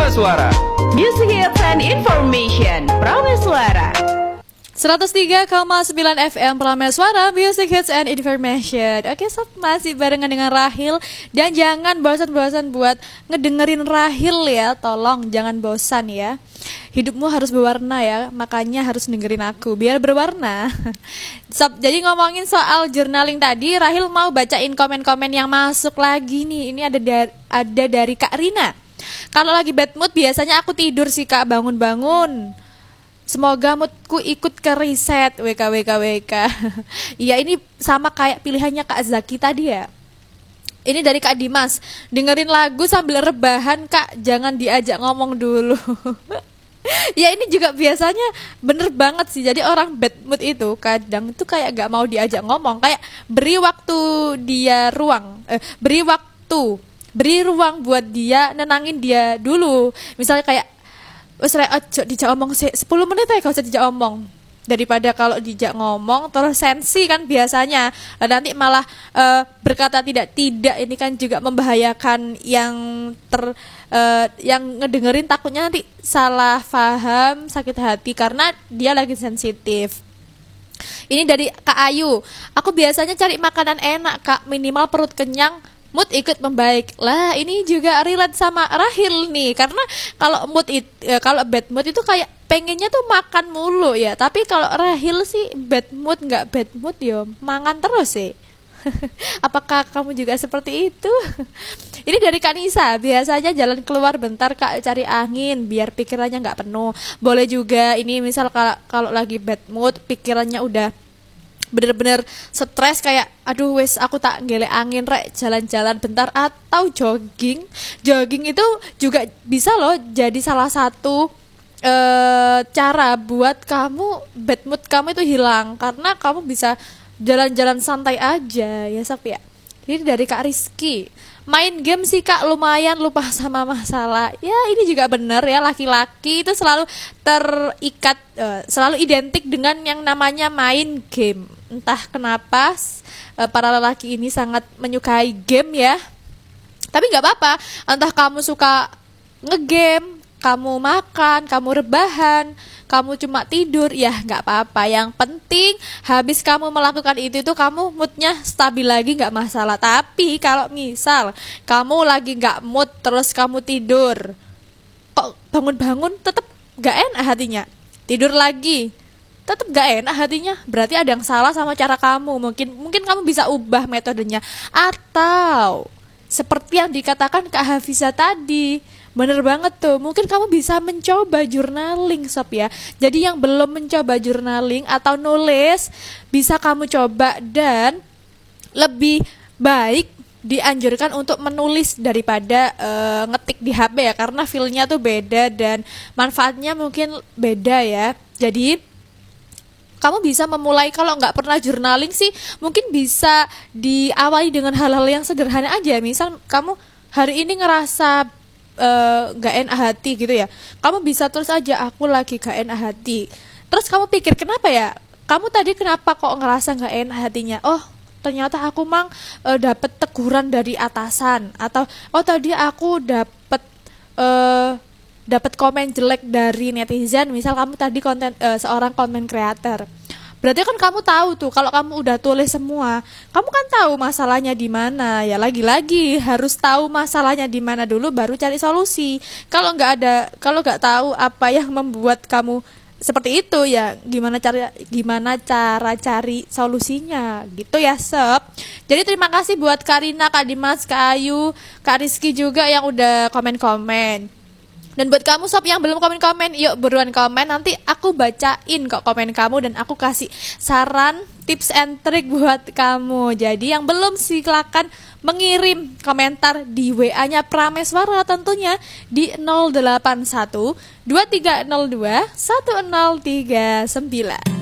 Prameswara. Music hits and information. Prameswara. 103,9 FM Prameswara, Music Hits and Information. Oke sob, masih barengan dengan Rahil. Dan jangan bosan-bosan buat ngedengerin Rahil ya. Tolong jangan bosan ya. Hidupmu harus berwarna ya. Makanya harus dengerin aku biar berwarna. Sob, jadi ngomongin soal journaling tadi, Rahil mau bacain komen-komen yang masuk lagi nih. Ini ada dari Kak Rina. Kalau lagi bad mood biasanya aku tidur sih Kak, bangun-bangun. Semoga moodku ikut ke reset. WK. Iya, ini sama kayak pilihannya Kak Zaki tadi ya. Ini dari Kak Dimas. Dengerin lagu sambil rebahan Kak, jangan diajak ngomong dulu. Ya ini juga biasanya bener banget sih. Jadi orang bad mood itu kadang itu kayak gak mau diajak ngomong. Kayak beri ruang buat dia, nenangin dia dulu. Misalnya kayak wes ojo dijak omong 10 menit aja, gak usah dijak omong. Daripada kalau dijak ngomong terus sensi kan biasanya. Nanti malah berkata tidak ini kan juga membahayakan yang ngedengerin, takutnya nanti salah paham, sakit hati karena dia lagi sensitif. Ini dari Kak Ayu. Aku biasanya cari makanan enak Kak, minimal perut kenyang, mood ikut membaik. Lah ini juga relate sama Rahil nih, karena kalau kalau bad mood itu kayak pengennya tuh makan mulu ya. Tapi kalau Rahil sih bad mood nggak bad mood yo mangan terus sih. Apakah kamu juga seperti itu? Ini dari Kak Nisa. Biasanya jalan keluar bentar Kak, cari angin biar pikirannya nggak penuh. Boleh juga ini misal kalau lagi bad mood, pikirannya udah bener-bener stres kayak aduh wes aku tak gelek angin rek, jalan-jalan bentar atau jogging itu juga bisa loh jadi salah satu cara buat kamu bad mood kamu itu hilang, karena kamu bisa jalan-jalan santai aja ya Sob ya. Ini dari Kak Rizky. Main game sih Kak, lumayan lupa sama masalah. Ya ini juga bener ya, laki-laki itu selalu terikat, selalu identik dengan yang namanya main game. Entah kenapa para lelaki ini sangat menyukai game ya. Tapi gak apa-apa, entah kamu suka ngegame, kamu makan, kamu rebahan, kamu cuma tidur, ya gak apa-apa. Yang penting habis kamu melakukan itu kamu moodnya stabil lagi, gak masalah. Tapi kalau misal kamu lagi gak mood terus kamu tidur, kok bangun-bangun tetap gak enak hatinya, tidur lagi tetap gak enak hatinya, berarti ada yang salah sama cara kamu. Mungkin kamu bisa ubah metodenya. Atau seperti yang dikatakan Kak Hafiza tadi, bener banget tuh, mungkin kamu bisa mencoba journaling Sob ya. Jadi yang belum mencoba journaling atau nulis, bisa kamu coba. Dan lebih baik dianjurkan untuk menulis daripada ngetik di HP ya, karena feel-nya tuh beda dan manfaatnya mungkin beda ya. Jadi kamu bisa memulai, kalau nggak pernah journaling sih mungkin bisa diawali dengan hal-hal yang sederhana aja. Misal kamu hari ini ngerasa gak enak hati gitu ya, kamu bisa terus aja aku lagi gak enak hati. Terus kamu pikir kenapa ya, kamu tadi kenapa kok ngerasa gak enak hatinya? Oh ternyata aku dapet teguran dari atasan, atau oh tadi aku dapat komen jelek dari netizen. Misal kamu tadi seorang content creator, berarti kan kamu tahu tuh, kalau kamu udah tulis semua, kamu kan tahu masalahnya di mana. Ya lagi-lagi harus tahu masalahnya di mana dulu baru cari solusi. Kalau nggak tahu apa yang membuat kamu seperti itu, ya gimana cara cari solusinya gitu ya Sob. Jadi terima kasih buat Karina, Kak Dimas, Kak Ayu, Kak Rizky juga yang udah komen-komen. Dan buat kamu Sob yang belum komen-komen, yuk buruan komen, nanti aku bacain kok komen kamu dan aku kasih saran, tips and trick buat kamu. Jadi yang belum silakan mengirim komentar di WA-nya Prameswara tentunya di 081 2302 1039.